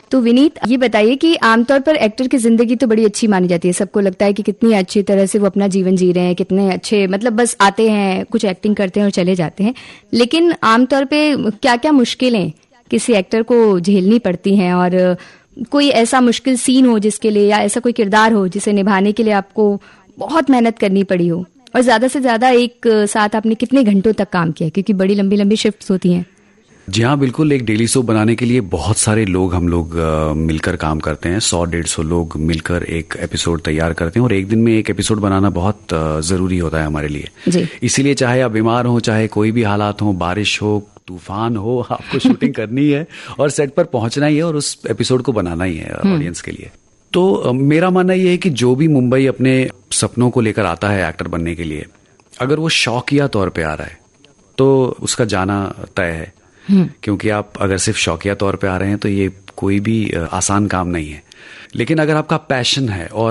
तो विनीत, ये बताइए कि आमतौर पर एक्टर की जिंदगी तो बड़ी अच्छी मानी जाती है, सबको लगता है कि कितनी अच्छी तरह से वो अपना जीवन जी रहे हैं, कितने अच्छे, मतलब बस आते हैं, कुछ एक्टिंग करते हैं और चले जाते हैं। लेकिन आमतौर पे क्या क्या मुश्किलें किसी एक्टर को झेलनी पड़ती हैं, और कोई ऐसा मुश्किल सीन हो जिसके लिए, या ऐसा कोई किरदार हो जिसे निभाने के लिए आपको बहुत मेहनत करनी पड़ी हो, और ज्यादा से ज्यादा एक साथ आपने कितने घंटों तक काम किया, क्योंकि बड़ी लंबी लंबी शिफ्ट्स होती हैं। जी हाँ, बिल्कुल। एक डेली शो बनाने के लिए बहुत सारे लोग हम लोग मिलकर काम करते हैं। 100-150 लोग मिलकर एक एपिसोड तैयार करते हैं, और एक दिन में एक एपिसोड बनाना बहुत ज़रूरी होता है हमारे लिए। इसीलिए चाहे आप बीमार हो, चाहे कोई भी हालात हो, बारिश हो, तूफान हो, आपको शूटिंग करनी है और सेट पर पहुंचना ही है और उस एपिसोड को बनाना ही है ऑडियंस के लिए। तो मेरा मानना ये है कि जो भी मुंबई अपने सपनों को लेकर आता है एक्टर बनने के लिए, अगर वो शौकिया तौर पे आ रहा है तो उसका जाना तय है। क्योंकि आप अगर सिर्फ शौकिया तौर पे आ रहे हैं तो ये कोई भी आसान काम नहीं है। लेकिन अगर आपका पैशन है और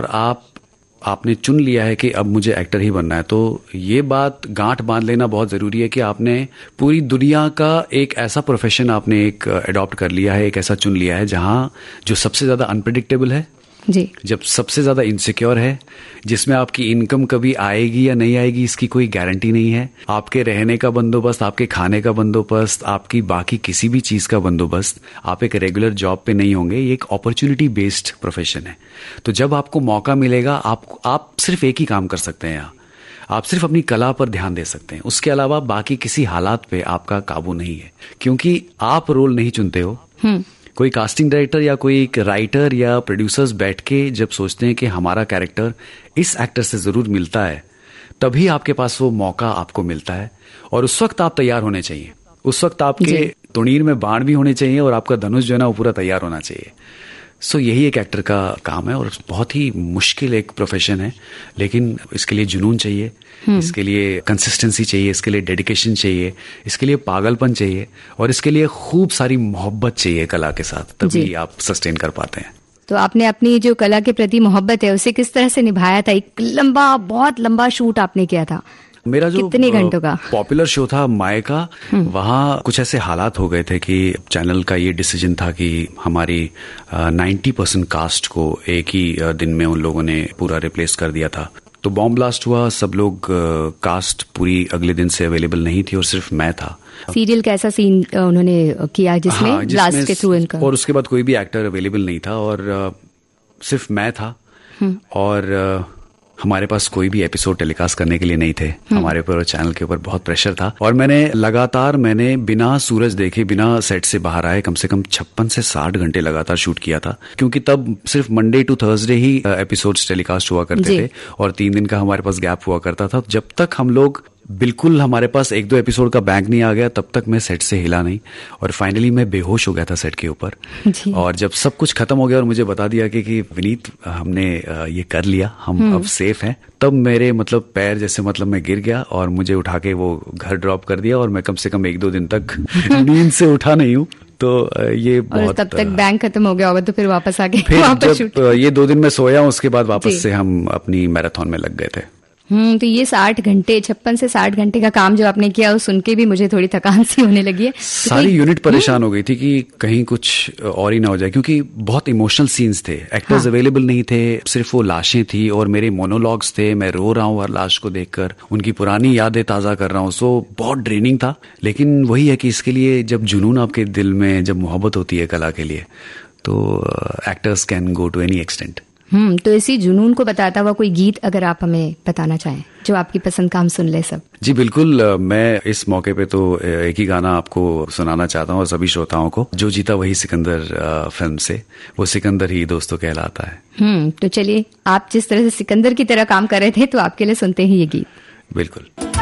आपने चुन लिया है कि अब मुझे एक्टर ही बनना है, तो ये बात गांठ बांध लेना बहुत ज़रूरी है कि आपने पूरी दुनिया का एक ऐसा प्रोफेशन आपने एक अडॉप्ट कर लिया है, एक ऐसा चुन लिया है जहां जो सबसे ज़्यादा अनप्रेडिक्टेबल है जी, जब सबसे ज़्यादा इनसिक्योर है, जिसमें आपकी इनकम कभी आएगी या नहीं आएगी इसकी कोई गारंटी नहीं है, आपके रहने का बंदोबस्त, आपके खाने का बंदोबस्त, आपकी बाकी किसी भी चीज़ का बंदोबस्त, आप एक रेगुलर जॉब पे नहीं होंगे। ये एक अपॉर्चुनिटी बेस्ड प्रोफेशन है। तो जब आपको मौका मिलेगा, आप सिर्फ एक ही काम कर सकते हैं यहाँ, आप सिर्फ अपनी कला पर ध्यान दे सकते हैं। उसके अलावा बाकी किसी हालात पे आपका काबू नहीं है, क्योंकि आप रोल नहीं चुनते हो। कोई कास्टिंग डायरेक्टर या कोई राइटर या प्रोड्यूसर्स बैठ के जब सोचते हैं कि हमारा कैरेक्टर इस एक्टर से जरूर मिलता है, तभी आपके पास वो मौका आपको मिलता है। और उस वक्त आप तैयार होने चाहिए। उस वक्त आपके तुणीर में बाण भी होने चाहिए और आपका धनुष जो है ना वो पूरा तैयार होना चाहिए। सो यही एक एक्टर का काम है, और बहुत ही मुश्किल एक प्रोफेशन है। लेकिन इसके लिए जुनून चाहिए, इसके लिए कंसिस्टेंसी चाहिए, इसके लिए डेडिकेशन चाहिए, इसके लिए पागलपन चाहिए, और इसके लिए खूब सारी मोहब्बत चाहिए कला के साथ, तभी आप सस्टेन कर पाते हैं। तो आपने अपनी जो कला के प्रति मोहब्बत है उसे किस तरह से निभाया था? एक बहुत लंबा शूट आपने किया था, मेरा जो कितने घंटों का पॉपुलर शो था माय का, वहाँ कुछ ऐसे हालात हो गए थे कि चैनल का ये डिसीजन था कि हमारी 90% कास्ट को एक ही दिन में उन लोगों ने पूरा रिप्लेस कर दिया था। तो बॉम्ब ब्लास्ट हुआ, सब लोग, कास्ट पूरी अगले दिन से अवेलेबल नहीं थी और सिर्फ मैं था। सीरियल का ऐसा सीन उन्होंने किया जिसमें ब्लास्ट के थ्रू इनका, और उसके बाद कोई भी एक्टर अवेलेबल नहीं था और सिर्फ मैं था, और हमारे पास कोई भी एपिसोड टेलीकास्ट करने के लिए नहीं थे। हमारे ऊपर चैनल के ऊपर बहुत प्रेशर था, और मैंने बिना सूरज देखे, बिना सेट से बाहर आए कम से कम 56 से 60 घंटे लगातार शूट किया था। क्योंकि तब सिर्फ Monday to Thursday he episodes telecast हुआ करते थे, और 3 दिन का हमारे पास गैप हुआ करता था। जब तक हम लोग बिल्कुल हमारे पास 1-2 एपिसोड का बैंक नहीं आ गया, तब तक मैं सेट से हिला नहीं, और फाइनली मैं बेहोश हो गया था सेट के ऊपर। और जब सब कुछ खत्म हो गया और मुझे बता दिया कि विनीत हमने ये कर लिया, हम अब सेफ हैं, तब मेरे पैर जैसे मैं गिर गया, और मुझे उठा के वो घर ड्रॉप कर दिया, और मैं कम से कम 1-2 दिन तक नींद से उठा नहीं हूँ। तो ये बहुत, तब तक बैंक खत्म हो गया होगा, तो फिर वापस आ गए। जब ये 2 दिन मैं सोया, उसके बाद वापस से हम अपनी मैराथन में लग गए थे। तो ये 60 घंटे, 56 से 60 घंटे का काम जो आपने किया, वो सुन के भी मुझे थोड़ी थकान सी होने लगी है। सारी यूनिट परेशान हो गई थी कि कहीं कुछ और ही ना हो जाए, क्योंकि बहुत इमोशनल सीन्स थे, एक्टर्स अवेलेबल नहीं थे, सिर्फ वो लाशें थी और मेरे मोनोलॉग्स थे। मैं रो रहा हूँ हर लाश को देखकर, उनकी पुरानी यादें ताज़ा कर रहा हूँ। सो बहुत ड्रेनिंग था। लेकिन वही है कि इसके लिए जब जुनून आपके दिल में, जब मोहब्बत होती है कला के लिए, तो actors can go to any extent. तो इसी जुनून को बताता हुआ कोई गीत अगर आप हमें बताना चाहें जो आपकी पसंद का हम सुन ले सब। जी बिल्कुल, मैं इस मौके पे तो एक ही गाना आपको सुनाना चाहता हूँ और सभी श्रोताओं को, जो जीता वही सिकंदर फिल्म से, वो सिकंदर ही दोस्तों कहलाता है। तो चलिए, आप जिस तरह से सिकंदर की तरह काम कर रहे थे, तो आपके लिए सुनते हैं ये गीत। बिल्कुल।